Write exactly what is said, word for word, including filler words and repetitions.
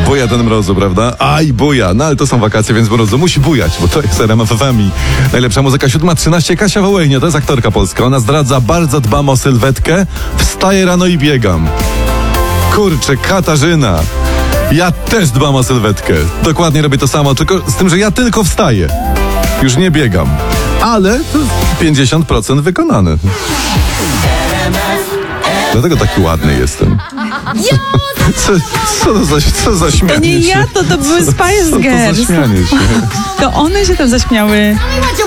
buja ten mrozu, prawda? Aj, buja. No ale to są wakacje, więc mrozu musi bujać, bo to jest R M F F M i najlepsza muzyka siódma trzynaście. Kasia Wołejnia, to jest aktorka polska. Ona zdradza, bardzo dbam o sylwetkę, wstaję rano i biegam. Kurczę, Katarzyna. Ja też dbam o sylwetkę. Dokładnie robię to samo, tylko z tym, że ja tylko wstaję. Już nie biegam. Ale to pięćdziesiąt procent wykonane. Dlatego taki ładny jestem. Co, co to za, co za śmianie To nie się? ja, to, to były Co- Spice co to za Girls. śmianie się? To one się tam zaśmiały.